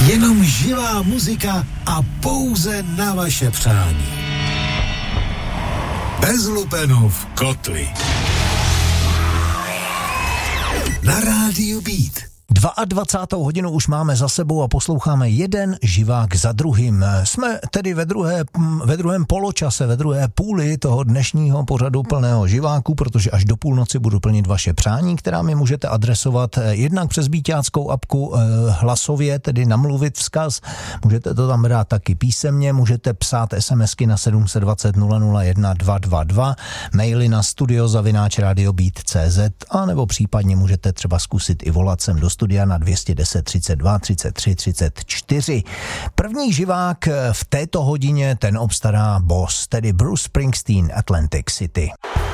Jenom živá muzika a pouze na vaše přání. Bez lupenů v kotli. Na rádiu Beat. 22. hodinu už máme za sebou a posloucháme jeden živák za druhým. Jsme tedy ve druhém poločase, ve druhé půli toho dnešního pořadu plného živáků, protože až do půlnoci budu plnit vaše přání, která mi můžete adresovat jednak přes beatáckou apku hlasově, tedy namluvit vzkaz. Můžete to tam dát taky písemně, můžete psát SMSky na 720 001 222, maily na studio@radiobeat.cz a nebo případně můžete třeba zkusit i volat sem do studia na 210 32 33 34. První živák v této hodině ten obstará Boss, tedy Bruce Springsteen, Atlantic City.